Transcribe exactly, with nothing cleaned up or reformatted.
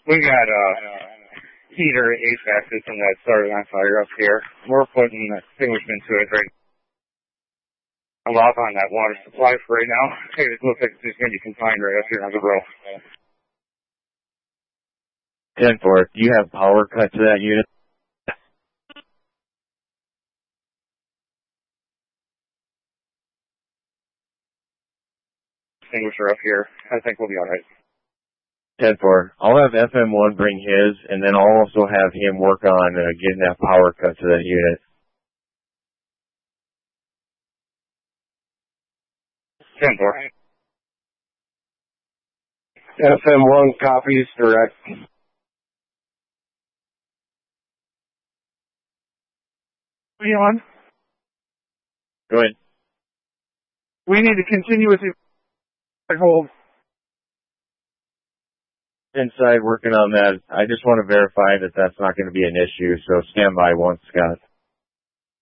We got a heater H V A C system that started on fire up here. We're putting an extinguishment to it right now. I'm off on that water supply for right now. Hey, it looks like it's just going to be confined right up here on the row. ten four, do you have power cut to that unit? Extinguisher up here. I think we'll be all right. ten four, I'll have F M one bring his, and then I'll also have him work on uh, getting that power cut to that unit. ten four. F M one copies direct. Are you on? Go ahead. We need to continue with the hold. Inside working on that. I just want to verify that that's not going to be an issue, so stand by one, Scott.